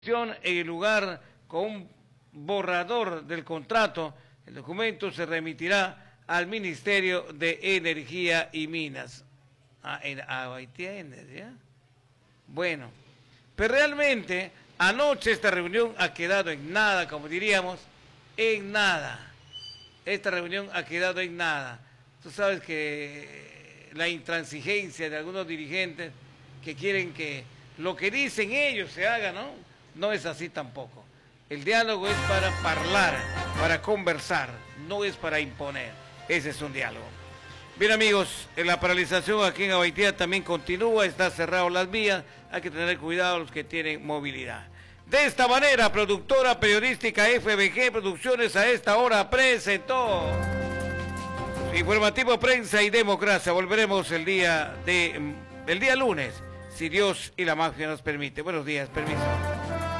en el lugar con un borrador del contrato. El documento se remitirá al Ministerio de Energía y Minas. A Haití, ¿ya? Bueno, pero realmente anoche esta reunión ha quedado en nada, como diríamos, en nada. Esta reunión ha quedado en nada. Tú sabes que la intransigencia de algunos dirigentes que quieren que lo que dicen ellos se haga, ¿no? No es así tampoco. El diálogo es para hablar, para conversar, no es para imponer. Ese es un diálogo. Bien, amigos, la paralización aquí en Abaitía también continúa, está cerrado las vías, hay que tener cuidado los que tienen movilidad. De esta manera, productora periodística FBG Producciones a esta hora presentó Informativo Prensa y Democracia. Volveremos el día lunes, si Dios y la magia nos permite. Buenos días, permiso.